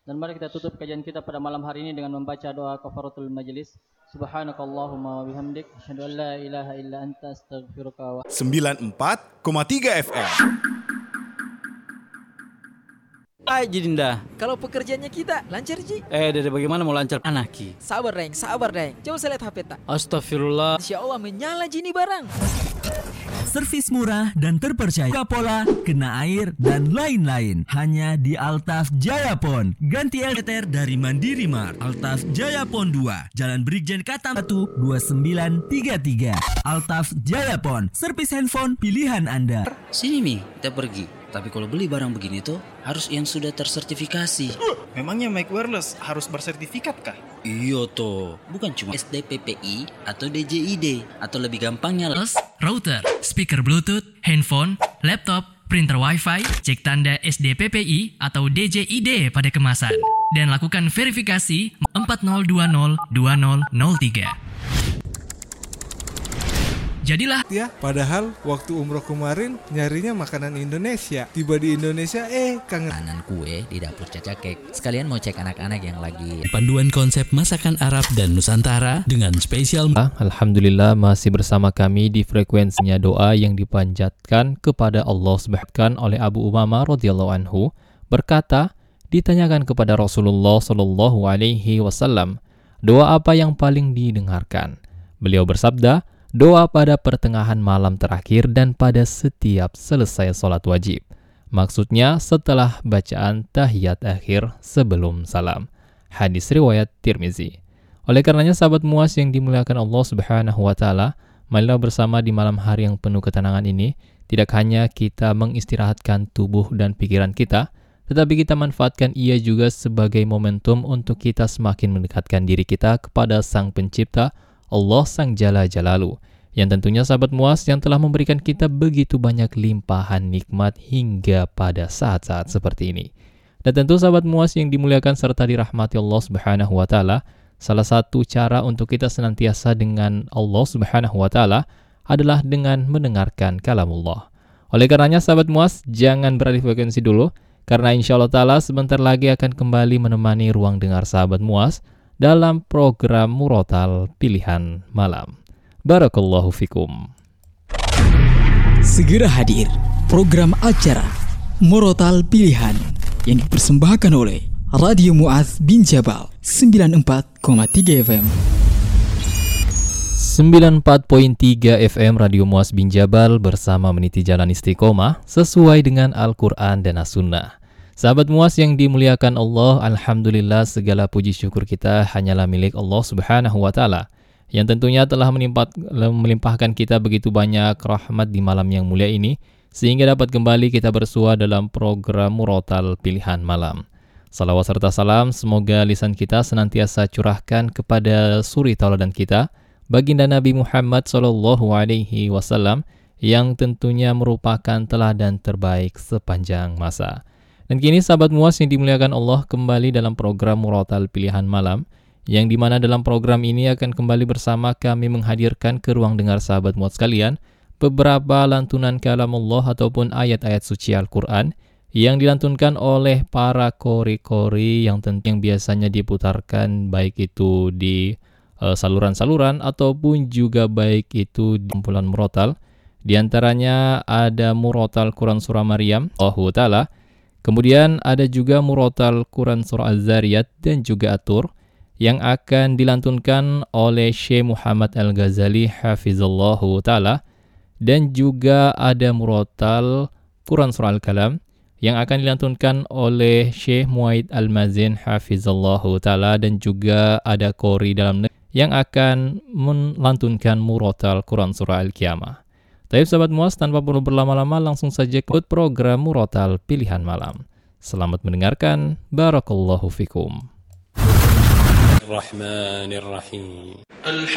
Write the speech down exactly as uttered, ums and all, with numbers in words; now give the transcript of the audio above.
Dan mari kita tutup kajian kita pada malam hari ini dengan membaca doa kafaratul majlis. Subhanakallahumma wa bihamdik asyhadu an la ilaha illa anta astaghfiruka wa sembilan puluh empat koma tiga F M. Ay Jidinda, kalau pekerjaannya kita lancar Ji. Eh Dede bagaimana mau lancar anaki? Sabar Deng, sabar Deng. Coba saya lihat H P tak. Astagfirullah. Insya Allah menyala Ji ini barang. Servis murah dan terpercaya, Kapola, kena air, dan lain-lain. Hanya di Altaf Jayapon. Ganti L T R dari Mandiri Mart. Altaf Jayapon dua, Jalan Brigjen Katam satu dua sembilan tiga tiga. Altaf Jayapon, servis handphone pilihan Anda. Sini Mi, kita pergi. Tapi kalau beli barang begini tuh harus yang sudah tersertifikasi. Memangnya mic wireless harus bersertifikat kah? Iya tuh, bukan cuma S D P P I atau D J I D. Atau lebih gampangnya router, speaker bluetooth, handphone, laptop, printer wifi, cek tanda S D P P I atau D J I D pada kemasan. Dan lakukan verifikasi empat nol dua nol dua nol nol tiga. Jadilah ya, padahal waktu umroh kemarin nyarinya makanan Indonesia. Tiba di Indonesia eh kangen kanan kue di dapur Caca Cake. Sekalian mau cek anak-anak yang lagi panduan konsep masakan Arab dan Nusantara dengan spesial. Alhamdulillah masih bersama kami di frekuensinya doa yang dipanjatkan kepada Allah Subhanahu oleh Abu Umamah radhiyallahu anhu berkata, ditanyakan kepada Rasulullah sallallahu alaihi wasallam, doa apa yang paling didengarkan? Beliau bersabda, doa pada pertengahan malam terakhir dan pada setiap selesai sholat wajib. Maksudnya setelah bacaan tahiyat akhir sebelum salam. Hadis riwayat Tirmizi. Oleh karenanya sahabat Muas yang dimuliakan Allah Subhanahu wa taala, marilah bersama di malam hari yang penuh ketenangan ini tidak hanya kita mengistirahatkan tubuh dan pikiran kita, tetapi kita manfaatkan ia juga sebagai momentum untuk kita semakin mendekatkan diri kita kepada Sang Pencipta Allah Sang Jalla Jalalu, yang tentunya sahabat Muas yang telah memberikan kita begitu banyak limpahan nikmat hingga pada saat-saat seperti ini. Dan tentu sahabat Muas yang dimuliakan serta dirahmati Allah Subhanahu wa taala, salah satu cara untuk kita senantiasa dengan Allah Subhanahu wa taala adalah dengan mendengarkan kalamullah. Oleh karenanya sahabat Muas, jangan beralih frekuensi dulu, karena insya Allah taala sebentar lagi akan kembali menemani ruang dengar sahabat Muas dalam program Murotal Pilihan Malam. Barakallahu fikum. Segera hadir program acara Murotal Pilihan yang dipersembahkan oleh Radio Muaz bin Jabal sembilan puluh empat koma tiga F M. sembilan puluh empat koma tiga F M Radio Muaz bin Jabal bersama meniti jalan istiqomah sesuai dengan Al-Quran dan As-Sunnah. Sahabat Muas yang dimuliakan Allah, alhamdulillah segala puji syukur kita hanyalah milik Allah Subhanahu wa taala yang tentunya telah menimpat, melimpahkan kita begitu banyak rahmat di malam yang mulia ini sehingga dapat kembali kita bersua dalam program Murotal Pilihan Malam. Salawat serta salam semoga lisan kita senantiasa curahkan kepada suri tauladan kita, baginda Nabi Muhammad sallallahu alaihi wasallam yang tentunya merupakan teladan terbaik sepanjang masa. Dan kini sahabat Muas yang dimuliakan Allah kembali dalam program Murotal Pilihan Malam, yang dimana dalam program ini akan kembali bersama kami menghadirkan ke ruang dengar sahabat Muas sekalian beberapa lantunan kalam Allah ataupun ayat-ayat suci Al-Quran yang dilantunkan oleh para kori-kori yang tentu yang biasanya diputarkan baik itu di uh, saluran-saluran ataupun juga baik itu di kumpulan Murotal. Di antaranya ada Murotal Quran Surah Maryam, Allahu Ta'ala. Kemudian ada juga Murotal Quran Surah Az-Zariyat dan juga At-Tur yang akan dilantunkan oleh Syekh Muhammad Al-Ghazali Hafizallahu Ta'ala. Dan juga ada Murotal Quran Surah Al-Kalam yang akan dilantunkan oleh Syekh Muaid Al-Mazin Hafizallahu Ta'ala. Dan juga ada Qori dalam negeri yang akan melantunkan Murotal Quran Surah Al-Qiyamah. Taib sahabat Muas, tanpa perlu berlama-lama langsung saja ikut program Murotal Pilihan Malam. Selamat mendengarkan. Barakallahu fikum. Ar-Rahmanir Rahim.